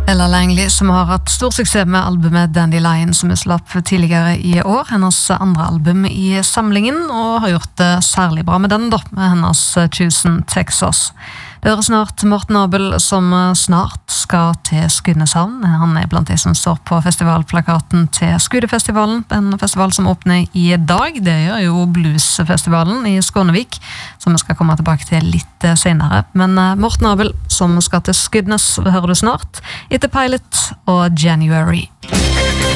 Ella Langley, som har hatt stor suksess med albumet Dandelion, som slapp tidligere i år, hennes andre album i samlingen, og har gjort det særlig bra med den da, med hennes Tusen Texas. Det hører snart Morten Abel, som snart skal til Skudeneshavn. Han blant de som står på festivalplakaten til Skudefestivalen, en festival som åpner i dag. Det gjør jo Bluesfestivalen i Skånevik, som vi skal komme tilbake til litt senere. Men Morten Abel, som skal til Skudenes, hører du snart, etter Pilot og January.